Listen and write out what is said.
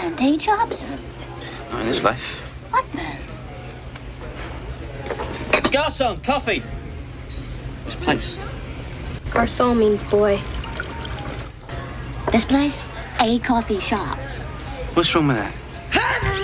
man, day jobs? Not in this life. What then? Garçon, coffee. This place. Garçon means boy. This place? A coffee shop. What's wrong with that?